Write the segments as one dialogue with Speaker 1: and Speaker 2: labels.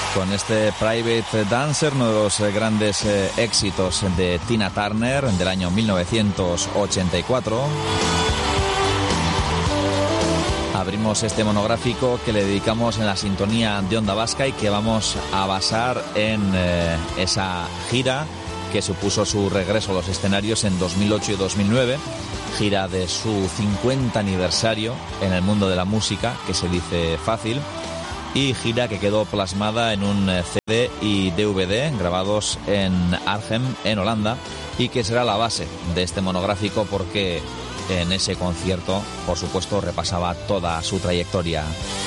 Speaker 1: Con este Private Dancer, uno de los grandes éxitos de Tina Turner del año 1984. Abrimos este monográfico que le dedicamos en la sintonía de Onda Vasca y que vamos a basar en esa gira que supuso su regreso a los escenarios en 2008 y 2009, gira de su 50 aniversario en el mundo de la música, que se dice fácil, y gira que quedó plasmada en un CD y DVD grabados en Arnhem, en Holanda, y que será la base de este monográfico porque en ese concierto, por supuesto, repasaba toda su trayectoria.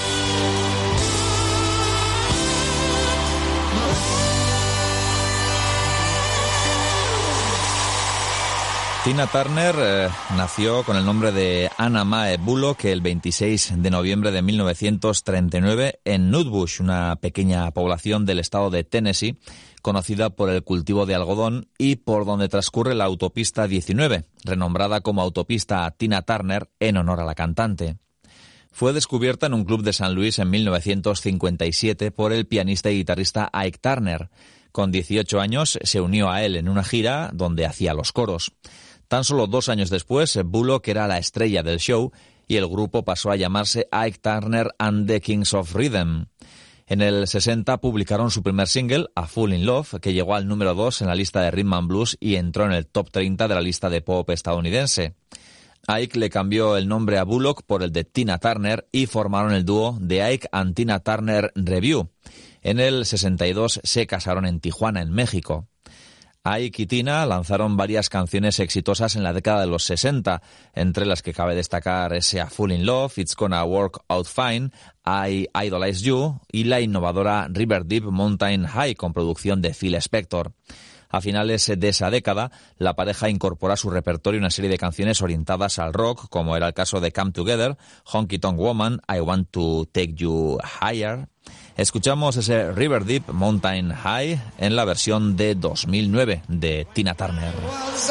Speaker 1: Tina Turner nació con el nombre de Anna Mae Bullock el 26 de noviembre de 1939 en Nutbush, una pequeña población del estado de Tennessee, conocida por el cultivo de algodón y por donde transcurre la autopista 19, renombrada como autopista Tina Turner en honor a la cantante. Fue descubierta en un club de San Luis en 1957 por el pianista y guitarrista Ike Turner. Con 18 años se unió a él en una gira donde hacía los coros. Tan solo 2 años después, Bullock era la estrella del show y el grupo pasó a llamarse Ike Turner and the Kings of Rhythm. En el 60 publicaron su primer single, A Fool in Love, que llegó al número 2 en la lista de Rhythm and Blues y entró en el top 30 de la lista de pop estadounidense. Ike le cambió el nombre a Bullock por el de Tina Turner y formaron el dúo The Ike and Tina Turner Revue. En el 62 se casaron en Tijuana, en México. Ike y Tina lanzaron varias canciones exitosas en la década de los 60, entre las que cabe destacar ese A Fool in Love, It's Gonna Work Out Fine, I Idolize You y la innovadora River Deep Mountain High con producción de Phil Spector. A finales de esa década, la pareja incorporó a su repertorio una serie de canciones orientadas al rock, como era el caso de Come Together, Honky Tonk Woman, I Want to Take You Higher. Escuchamos ese River Deep Mountain High en la versión de 2009 de Tina Turner.